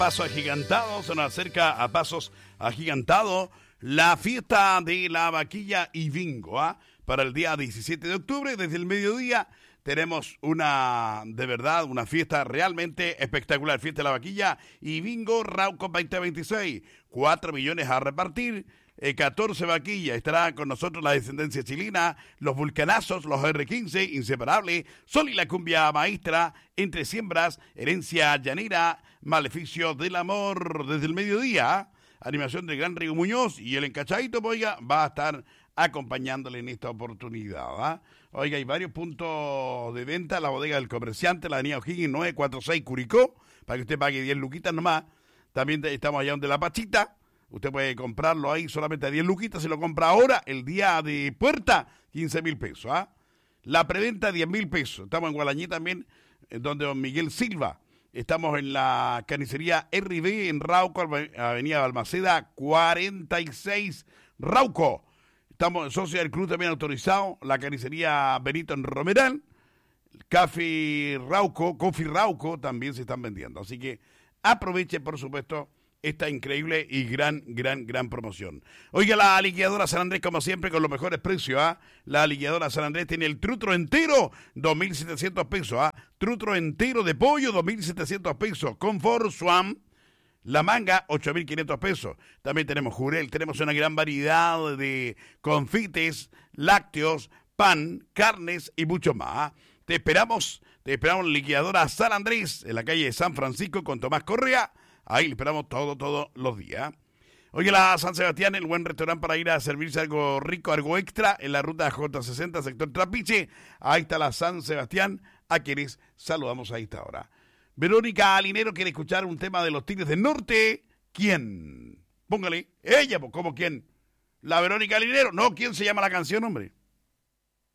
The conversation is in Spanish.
Paso agigantado, se nos acerca a pasos agigantados la fiesta de la vaquilla y bingo, para el día 17 de octubre, desde el mediodía. Tenemos una fiesta realmente espectacular. Fiesta de la vaquilla y bingo Rauco 2026. 4 millones a repartir. 14 vaquillas. Estará con nosotros la descendencia chilena, los vulcanazos, los R15, inseparable, Sol y la cumbia maestra, entre siembras, herencia llanera, maleficio del amor. Desde el mediodía, animación de Gran Rigo Muñoz y el encachadito, oiga, va a estar acompañándole en esta oportunidad. Oiga, hay varios puntos de venta, la bodega del comerciante, la avenida O'Higgins 946 Curicó, para que usted pague 10 luquitas nomás. También estamos allá donde La Pachita. Usted puede comprarlo ahí solamente a 10 luquitas, se lo compra ahora, el día de puerta, 15,000 pesos. La preventa, 10,000 pesos. Estamos en Gualañí también, donde don Miguel Silva. Estamos en la carnicería RB en Rauco, avenida Balmaceda, 46 Rauco. Estamos en Socio del Club también autorizado, la carnicería Benito en Romeral, Coffee Rauco también se están vendiendo. Así que aproveche, por supuesto, esta increíble y gran promoción. Oiga, la liquidadora San Andrés, como siempre, con los mejores precios. La liquidadora San Andrés tiene el trutro entero, 2,700 pesos. Trutro entero de pollo, 2,700 pesos. Confort Swam, la manga, 8,500 pesos. También tenemos Jurel, tenemos una gran variedad de confites, lácteos, pan, carnes y mucho más. Te esperamos en la liquidadora San Andrés, en la calle de San Francisco con Tomás Correa. Ahí le esperamos todos los días. Oye, la San Sebastián, el buen restaurante para ir a servirse algo rico, algo extra, en la ruta J60, sector Trapiche. Ahí está la San Sebastián, a quienes saludamos a esta hora. Verónica Alinero quiere escuchar un tema de los Tigres del Norte. ¿Quién? Póngale. Ella, pues, ¿cómo quién? La Verónica Alinero. No, ¿quién se llama la canción, hombre?